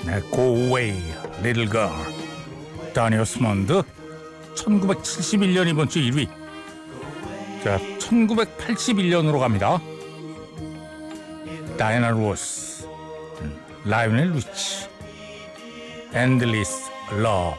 Go Away, Little Girl. 다니 오스몬드 1971년 이번 주 1위. 자, 1981년으로 갑니다. 다이애나 로스, 라이오넬 리치, Endless Love.